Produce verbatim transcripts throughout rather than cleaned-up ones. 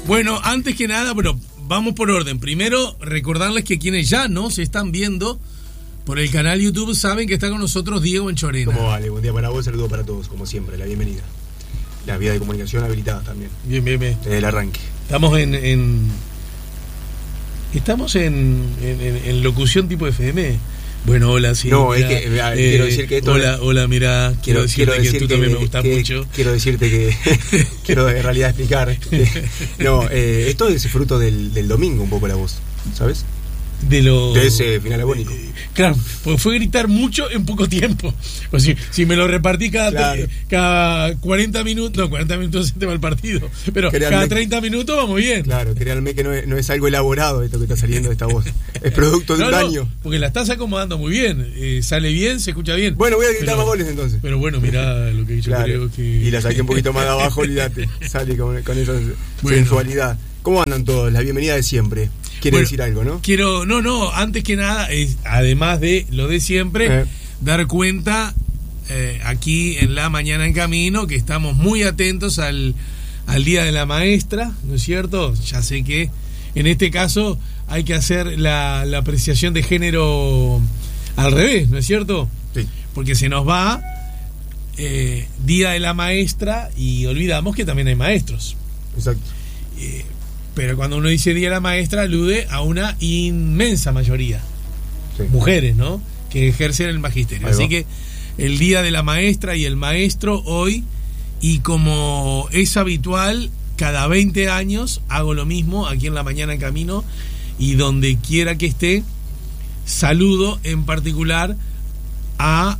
Bueno, antes que nada, bueno, vamos por orden. Primero, recordarles que quienes ya no se están viendo por el canal YouTube saben que está con nosotros Diego Enchorena. ¿Cómo vale? Buen día para vos, saludo para todos, como siempre, la bienvenida. Las vías de comunicación habilitadas también. Bien, bien, bien. Desde el arranque. Estamos en... en estamos en, en, en, en locución tipo F M. Bueno, hola, sí. No, mirá, es que eh, eh, quiero decir que esto... Hola, hola, mira, quiero, quiero decirte quiero decir que tú que, también me gustas que, mucho. Quiero decirte que... quiero en realidad explicar. Que, no, eh, esto es fruto del, del domingo, un poco la voz, ¿sabes? De, lo, de ese final agónico. Eh, claro, pues fue gritar mucho en poco tiempo. Pues si, si me lo repartí cada, claro. cada cuarenta minutos, no, cuarenta minutos se te va el partido, pero créanme, cada treinta minutos vamos bien. Claro, créanme que no es, no es algo elaborado esto que está saliendo de esta voz. Es producto de no, un no, daño. Porque la estás acomodando muy bien, eh, sale bien, se escucha bien. Bueno, voy a gritar pero, más goles entonces. Pero bueno, mirá lo que yo claro. creo que... Y la saqué un poquito más de abajo, olvídate. Sale con, con esa bueno. sensualidad. ¿Cómo andan todos? La bienvenida de siempre. Quiere bueno, decir algo, ¿no? Quiero, no, no, antes que nada, es, además de lo de siempre, eh. dar cuenta eh, aquí en La Mañana en Camino que estamos muy atentos al, al Día de la Maestra, ¿no es cierto? Ya sé que en este caso hay que hacer la, la apreciación de género al revés, ¿no es cierto? Sí. Porque se nos va eh, Día de la Maestra y olvidamos que también hay maestros. Exacto. Eh, Pero cuando uno dice Día de la Maestra alude a una inmensa mayoría. Sí. Mujeres, ¿no? Que ejercen el magisterio. Así que el Día de la Maestra y el Maestro hoy, y como es habitual, cada veinte años hago lo mismo aquí en La Mañana en Camino, y donde quiera que esté, saludo en particular a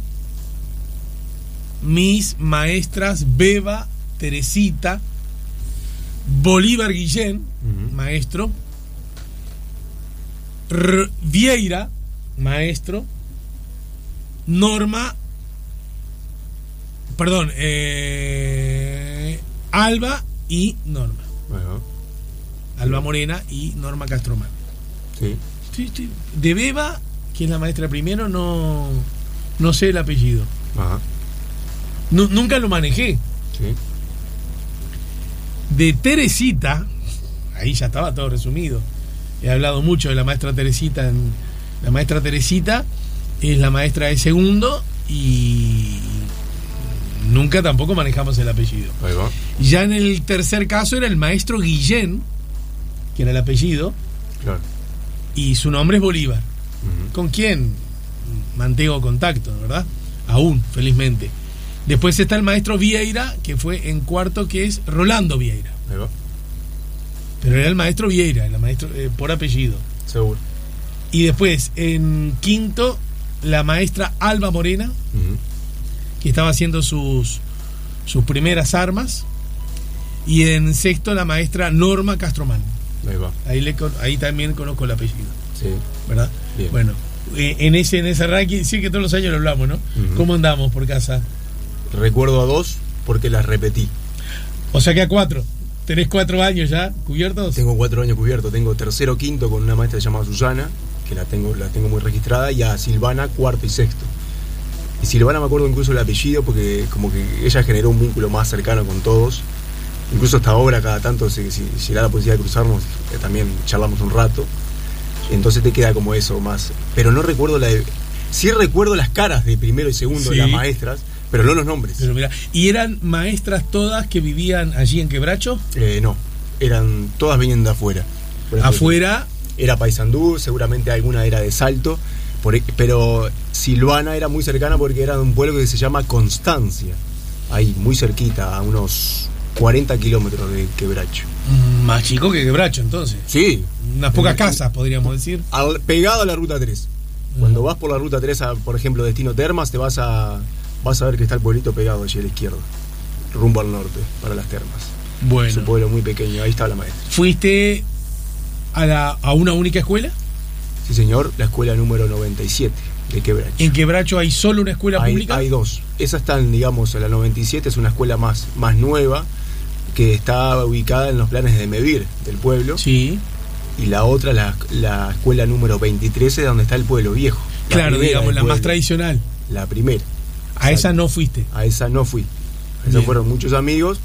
mis maestras Beba, Teresita, Bolívar Guillén, uh-huh. maestro, R- Vieira, maestro, Norma, perdón, eh, Alba y Norma. Uh-huh. Alba Morena y Norma Castromán. Sí. Sí, sí. De Beba, que es la maestra primero, no, no sé el apellido. Uh-huh. No, nunca lo manejé. Sí. De Teresita, ahí ya estaba todo resumido. He hablado mucho de la maestra Teresita. En, la maestra Teresita es la maestra de segundo y nunca tampoco manejamos el apellido. Ahí va. Ya en el tercer caso era el maestro Guillén, que era el apellido. Claro. Y su nombre es Bolívar. Uh-huh. ¿Con quién mantengo contacto, verdad? Aún, felizmente. Después está el maestro Vieira, que fue en cuarto, que es Rolando Vieira. Ahí va. Pero era el maestro Vieira, el maestro eh, por apellido. Seguro. Y después, en quinto, la maestra Alba Morena, uh-huh. que estaba haciendo sus, sus primeras armas. Y en sexto, la maestra Norma Castromán. Ahí va. Ahí, le, ahí también conozco el apellido. Sí. ¿Verdad? Bien. Bueno, en ese, en ese ranking, sí que todos los años lo hablamos, ¿no? Uh-huh. ¿Cómo andamos por casa? Recuerdo a dos porque las repetí. O sea que a cuatro. ¿Tenés cuatro años ya cubiertos? Tengo cuatro años cubiertos. Tengo tercero, quinto con una maestra llamada Susana, que la tengo, la tengo muy registrada, y a Silvana, cuarto y sexto. Y Silvana me acuerdo incluso el apellido porque como que ella generó un vínculo más cercano con todos. Incluso hasta ahora, cada tanto, si, si, si da la posibilidad de cruzarnos, eh, también charlamos un rato. Entonces te queda como eso más. Pero no recuerdo la de... Sí recuerdo las caras de primero y segundo, sí, de las maestras, pero no los nombres. Pero mira, ¿y eran maestras todas que vivían allí en Quebracho? Eh, no, eran todas venían de afuera. ¿Afuera? Era Paysandú, seguramente alguna era de Salto, por, pero Silvana era muy cercana porque era de un pueblo que se llama Constancia, ahí, muy cerquita, a unos cuarenta kilómetros de Quebracho. Más chico que Quebracho, entonces. Sí. Unas pocas casas, podríamos decir. Al, pegado a la ruta tres. Cuando uh-huh. vas por la ruta tres, a, por ejemplo, destino Termas, te vas a... vas a ver que está el pueblito pegado allí a la izquierda, rumbo al norte, para las Termas. Bueno. Es un pueblo muy pequeño, ahí está la maestra. ¿Fuiste a, la, a una única escuela? Sí, señor, la escuela número noventa y siete de Quebracho. ¿En Quebracho hay solo una escuela hay, pública? Hay dos. Esa está, digamos, la noventa y siete es una escuela más, más nueva, que está ubicada en los planes de Mevir, del pueblo. Sí. Y la otra, la, la escuela número veintitrés, es donde está el pueblo viejo. Claro, digamos, la más tradicional. La primera. A esa no fuiste. A esa no fui. A esa fueron muchos amigos,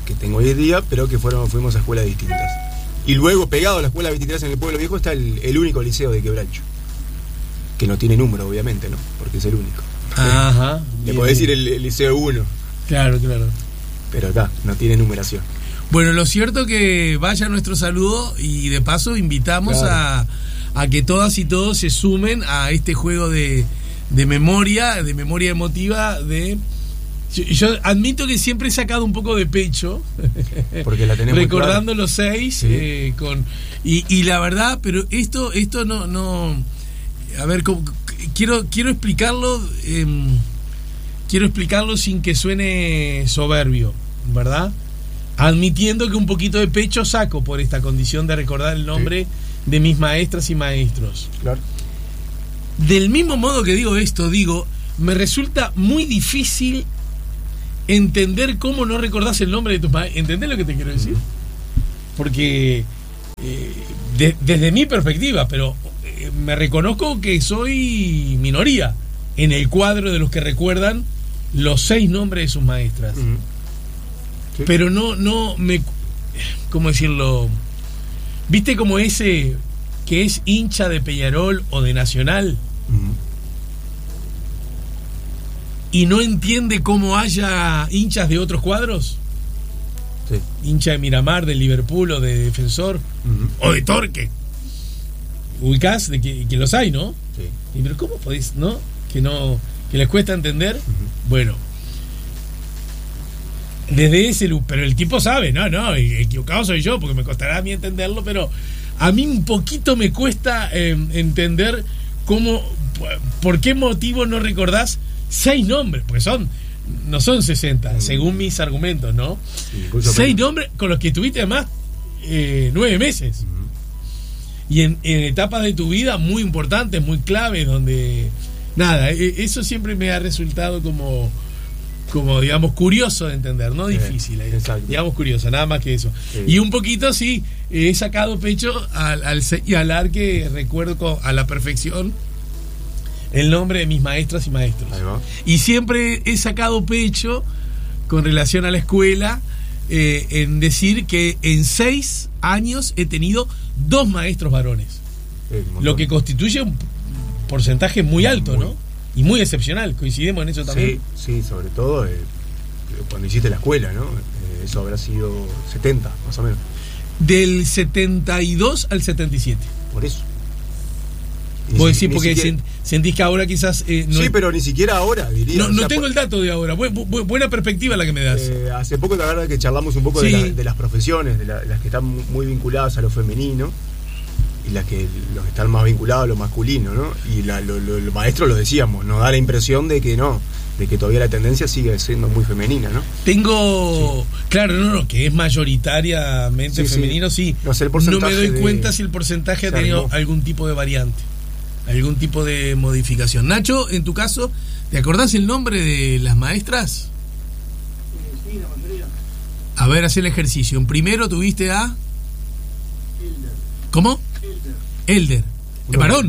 que tengo hoy en día, pero que fueron, fuimos a escuelas distintas. Y luego, pegado a la escuela veintitrés en el Pueblo Viejo, está el, el único liceo de Quebracho. Que no tiene número, obviamente, ¿no? Porque es el único. Ajá. Le podés decir el, el liceo uno. Claro, claro. Pero acá, no tiene numeración. Bueno, lo cierto que vaya nuestro saludo y de paso invitamos claro. a, a que todas y todos se sumen a este juego de, de memoria, de memoria emotiva de... Yo, yo admito que siempre he sacado un poco de pecho porque la tenemos recordando claro. los seis sí. eh, con y, y la verdad, pero esto esto no no a ver, quiero quiero explicarlo eh, quiero explicarlo sin que suene soberbio, ¿verdad? Admitiendo que un poquito de pecho saco por esta condición de recordar el nombre sí. de mis maestras y maestros. Claro. Del mismo modo que digo esto, digo, me resulta muy difícil entender cómo no recordás el nombre de tus maestros. ¿Entendés lo que te quiero decir? Porque eh, de, desde mi perspectiva, pero eh, me reconozco que soy minoría en el cuadro de los que recuerdan los seis nombres de sus maestras. Uh-huh. Sí. Pero no, no me... ¿Cómo decirlo? ¿Viste como ese que es hincha de Peñarol o de Nacional? Uh-huh. Y no entiende cómo haya hinchas de otros cuadros. Sí. Hincha de Miramar, de Liverpool o de Defensor. Uh-huh. O de Torque. Ubicás de que, que los hay, ¿no? Sí. Y, pero ¿cómo podés, no? Que no, que les cuesta entender. Uh-huh. Bueno. Desde ese luz, pero el tipo sabe, no, no, equivocado soy yo, porque me costará a mí entenderlo, pero a mí un poquito me cuesta eh, entender cómo, por qué motivo no recordás seis nombres, porque son, no son sesenta, mm. según mis argumentos, ¿no? Sí, seis nombres con los que tuviste además eh, nueve meses. Mm. Y en, en etapas de tu vida muy importantes, muy claves, donde, nada, eso siempre me ha resultado como... como digamos curioso de entender, no difícil, eh, digamos curioso, nada más que eso. Sí. Y un poquito sí, he sacado pecho al, al señalar que recuerdo a la perfección el nombre de mis maestras y maestros. Y siempre he sacado pecho con relación a la escuela eh, en decir que en seis años he tenido dos maestros varones, sí, lo que constituye un porcentaje muy alto, muy, ¿no? Y muy excepcional, coincidimos en eso también. Sí, sí, sobre todo eh, cuando hiciste la escuela, ¿no? Eh, eso habrá sido setenta, más o menos. Del setenta y dos al setenta y siete. Por eso. Vos decís porque siquiera... sentís que ahora quizás... Eh, no sí, es... pero ni siquiera ahora, diría. No, no o sea, tengo por... el dato de ahora. Bu- bu- buena perspectiva la que me das. Eh, hace poco, la verdad, que charlamos un poco sí. de, la, de las profesiones, de, la, de las que están muy vinculadas a lo femenino y las que los que están más vinculados a lo masculino, ¿no? Y la, lo, lo, los maestros lo decíamos, nos da la impresión de que no, de que todavía la tendencia sigue siendo muy femenina, ¿no? Tengo, sí. claro, no, no, que es mayoritariamente sí, femenino, sí. sí. No, sé el no me doy de... cuenta si el porcentaje ha tenido algún tipo de variante, algún tipo de modificación. Nacho, en tu caso, ¿te acordás el nombre de las maestras? Sí, la mayoría. A ver, haz el ejercicio. En primero tuviste a... Elder. ¿Cómo? Elder. ¿El varón?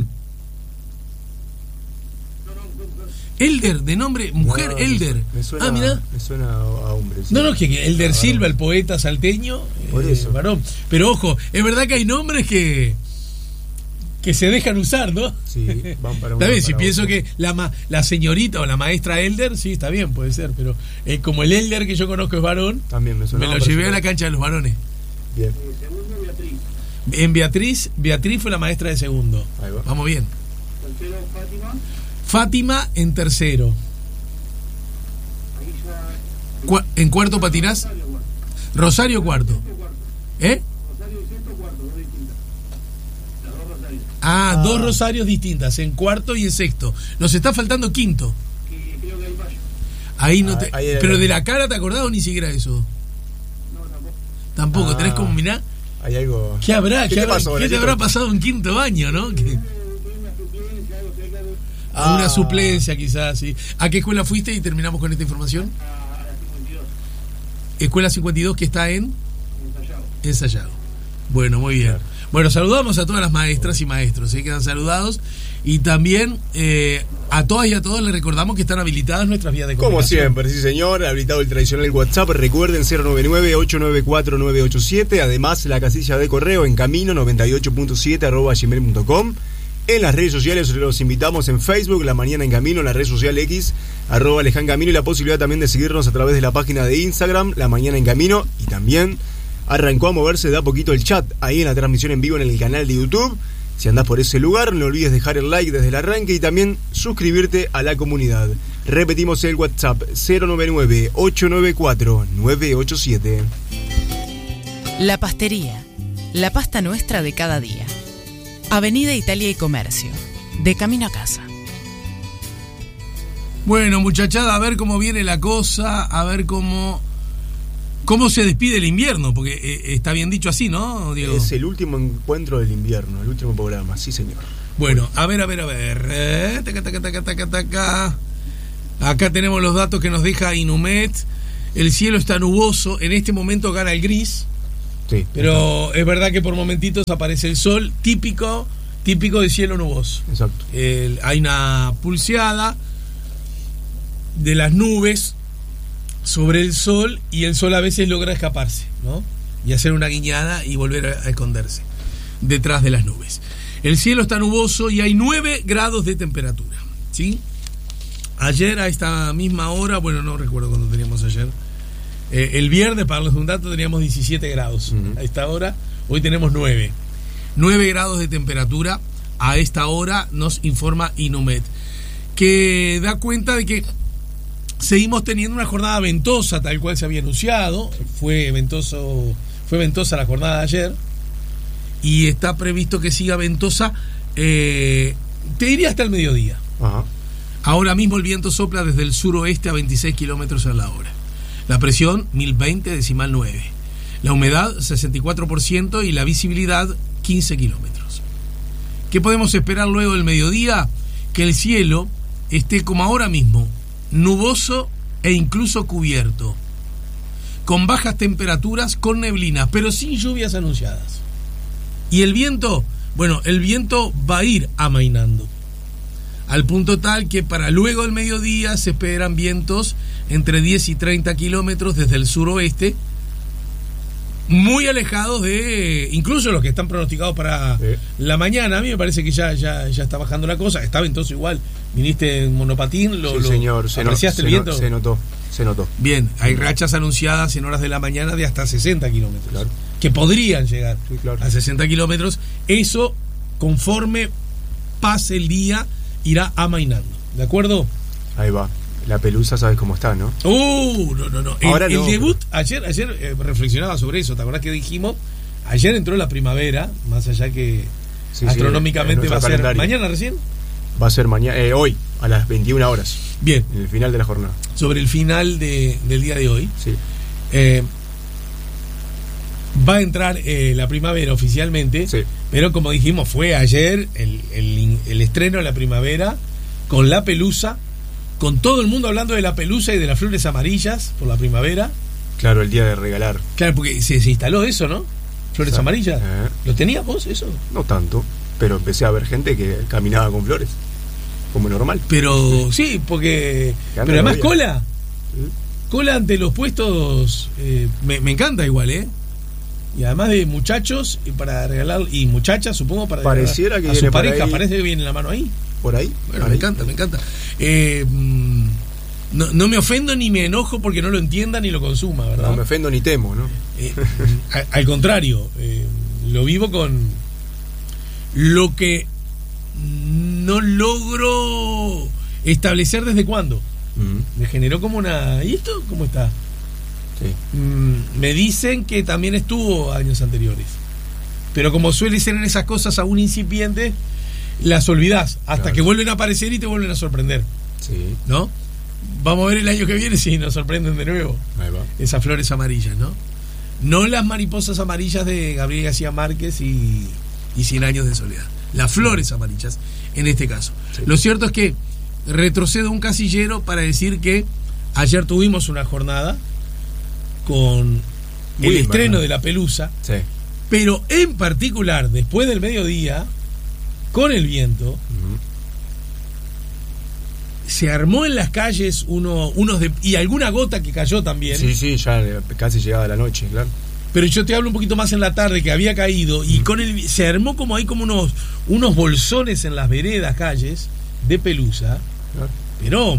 No, no, no. Elder, de nombre mujer, no, Elder. Me suena, ah, mira. Me suena a hombre. Sí. No, no, que, que Elder ah, Silva, varón. El poeta salteño. Por eh, eso. Varón. Pero ojo, es verdad que hay nombres que que se dejan usar, ¿no? Sí, van para Está bien, si para pienso otro. que la, ma, la señorita o la maestra Elder, sí, está bien, puede ser, pero eh, como el Elder que yo conozco es varón, también me, suena me lo llevé a la cancha de los varones. Bien. Eh, segundo, Beatriz. En Beatriz, Beatriz fue la maestra de segundo. Ahí va. Vamos bien. Tercero, Fátima. Fátima en tercero. Ahí ya... Cu- ¿En cuarto patinás? Rosario, cuarto. Rosario cuarto. Sexto, cuarto. ¿Eh? Rosario y sexto, cuarto, dos distintas. Las dos Rosarios. Ah, Ah. dos Rosarios distintas, en cuarto y en sexto. Nos está faltando quinto. Que creo que hay fallo. Ahí no Ah, te... ahí era Pero la- de la cara, ¿te acordás o ni siquiera eso? No, tampoco. Tampoco, Ah. tenés como mirar. Hay algo. ¿Qué habrá? ¿Qué ¿Qué, te habrá, pasó, ¿qué te Benedito? habrá pasado en quinto año, no? Que- Tuve una suplencia, algo cerca de... a una Ah. suplencia quizás, sí. ¿A qué escuela fuiste y terminamos con esta información? a, a las cincuenta y dos. Escuela cincuenta y dos que está en Ensayado. Ensayado. Bueno, muy bien. Claro. Bueno, saludamos a todas las maestras y maestros, ¿eh? Quedan saludados. Y también eh, a todas y a todos les recordamos que están habilitadas nuestras vías de Como comunicación. siempre, sí señor, habilitado el tradicional WhatsApp, recuerden cero nueve nueve, ocho nueve cuatro, nueve ocho siete, además la casilla de correo en camino noventa y ocho punto siete arroba gmail punto com. En las redes sociales los invitamos en Facebook, La Mañana en Camino, en la red social X, arroba Aleján Camino, y la posibilidad también de seguirnos a través de la página de Instagram, La Mañana en Camino, y también arrancó a moverse de a poquito el chat ahí en la transmisión en vivo en el canal de YouTube. Si andás por ese lugar, no olvides dejar el like desde el arranque y también suscribirte a la comunidad. Repetimos el WhatsApp cero nueve nueve, ocho nueve cuatro, nueve ocho siete. La Pastería, la pasta nuestra de cada día. Avenida Italia y Comercio, de camino a casa. Bueno, muchachada, a ver cómo viene la cosa, a ver cómo cómo se despide el invierno, porque eh, está bien dicho así, ¿no, Diego? Es el último encuentro del invierno, el último programa, sí señor. Bueno, a ver, a ver, a ver. Eh, taca, taca, taca, taca, taca. Acá tenemos los datos que nos deja Inumet. El cielo está nuboso, en este momento gana el gris. Sí, pero es verdad que por momentitos aparece el sol, típico, típico de cielo nuboso. exacto. El, hay una pulseada de las nubes sobre el sol y el sol a veces logra escaparse, ¿no? Y hacer una guiñada y volver a, a esconderse detrás de las nubes. El cielo está nuboso y hay nueve grados de temperatura, ¿sí? Ayer a esta misma hora, bueno, no recuerdo cuándo teníamos ayer, eh, el viernes, para darles un dato, teníamos diecisiete grados. Uh-huh. A esta hora, hoy tenemos nueve. nueve grados de temperatura a esta hora, nos informa Inumet, que da cuenta de que seguimos teniendo una jornada ventosa, tal cual se había anunciado. Fue ventoso, fue ventosa la jornada de ayer y está previsto que siga ventosa, eh, te diría hasta el mediodía. Ajá. Ahora mismo el viento sopla desde el suroeste a veintiséis kilómetros a la hora. La presión mil veinte decimal nueve. La humedad sesenta y cuatro por ciento y la visibilidad quince kilómetros. ¿Qué podemos esperar luego del mediodía? Que el cielo esté como ahora mismo, nuboso e incluso cubierto, con bajas temperaturas, con neblinas, pero sin lluvias anunciadas. Y el viento, bueno, el viento va a ir amainando, al punto tal que para luego del mediodía se esperan vientos entre diez y treinta kilómetros desde el suroeste, muy alejados de incluso los que están pronosticados para sí. la mañana. A mí me parece que ya, ya, ya está bajando la cosa. Está ventoso igual. Viniste en monopatín, lo, sí, señor. lo se apreciaste no, el viento. Se, no, se notó, se notó. Bien, hay rachas anunciadas en horas de la mañana de hasta sesenta kilómetros. Claro. Que podrían llegar sí, claro. a sesenta kilómetros. Eso, conforme pase el día, irá amainando. ¿De acuerdo? Ahí va. La Pelusa, ¿sabes cómo está, no? Uh, no, no, no. Ahora el, no, el debut, pero... ayer, ayer eh, reflexionaba sobre eso. ¿Te acordás que dijimos? Ayer entró la primavera, más allá que sí, astronómicamente sí, va a ser calendario. ¿Mañana recién? Va a ser mañana, eh, hoy, a las veintiuna horas. Bien. En el final de la jornada. Sobre el final de, del día de hoy. Sí. Eh, va a entrar eh, la primavera oficialmente. Sí. Pero como dijimos, fue ayer el, el, el estreno de la primavera con la Pelusa, con todo el mundo hablando de la Pelusa y de las flores amarillas por la primavera. Claro, el día de regalar. Claro, porque se, se instaló eso, ¿no? Flores o sea, amarillas. Eh. ¿Lo tenías vos eso? No tanto, pero empecé a ver gente que caminaba con flores, como normal. Pero sí, porque... Pero además cola. ¿Sí? Cola ante los puestos, eh, me, me encanta igual, ¿eh? Y además de muchachos y para regalar, y muchachas, supongo, para Pareciera que a su pareja, parece que viene la mano ahí. Por ahí. Bueno, por me ahí. encanta, me encanta. Eh, no, no me ofendo ni me enojo porque no lo entienda ni lo consuma, ¿verdad? No me ofendo ni temo, ¿no? Eh, a, al contrario, eh, lo vivo con lo que no logro establecer desde cuándo. Uh-huh. Me generó como una... ¿Y esto cómo está? Sí. Mm, me dicen que también estuvo años anteriores. Pero como suele ser en esas cosas aún incipientes, las olvidás hasta claro. que vuelven a aparecer y te vuelven a sorprender. Sí. ¿No? Vamos a ver el año que viene si nos sorprenden de nuevo. Ahí va. Esas flores amarillas, ¿no? No las mariposas amarillas de Gabriel García Márquez y, y Cien años de soledad. Las flores amarillas, en este caso. Sí. Lo cierto es que retrocedo un casillero para decir que ayer tuvimos una jornada con Muy el estreno de la Pelusa. Sí. Pero en particular, después del mediodía, con el viento, uh-huh. se armó en las calles uno, unos de, y alguna gota que cayó también. Sí, sí, ya casi llegaba la noche, claro. Pero yo te hablo un poquito más en la tarde, que había caído, y uh-huh. con el se armó como ahí como unos, unos bolsones en las veredas, calles, de pelusa. Claro. Pero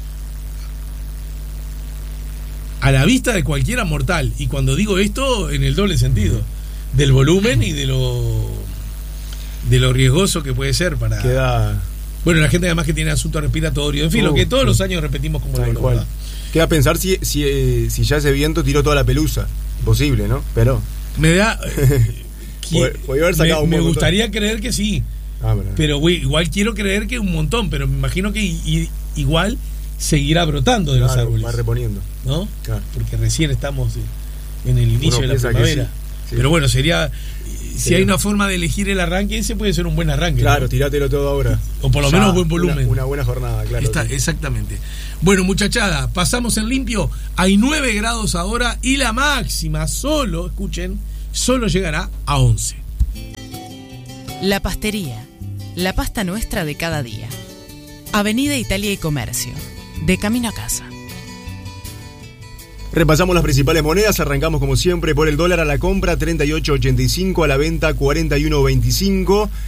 a la vista de cualquiera mortal, y cuando digo esto en el doble sentido, del volumen y de lo de lo riesgoso que puede ser para queda bueno, la gente además que tiene asunto respiratorio, en fin, uh, lo que todos los años repetimos como el cual. Queda a pensar si, si, eh, si ya ese viento tiró toda la pelusa. Imposible, ¿no? Pero me da que, Puede haber sacado me, un me montón. gustaría creer que sí. Ah, bueno. Pero güey, igual quiero creer que un montón, pero me imagino que y, igual seguirá brotando de claro, los árboles. Va reponiendo. ¿No? Claro. Porque recién estamos en el inicio Uno de la primavera. Sí, sí. Pero bueno, sería si sí. hay una forma de elegir el arranque, ese puede ser un buen arranque. Claro, ¿no? Tirátelo todo ahora. O por lo ya, menos buen volumen. Una, una buena jornada, claro. Está, sí. Exactamente. Bueno, muchachada, pasamos en limpio. Hay nueve grados ahora y la máxima solo, escuchen, solo llegará a once. La Pastería, la pasta nuestra de cada día. Avenida Italia y Comercio, de camino a casa. Repasamos las principales monedas, arrancamos como siempre por el dólar a la compra treinta y ocho ochenta y cinco, a la venta cuarenta y uno veinticinco,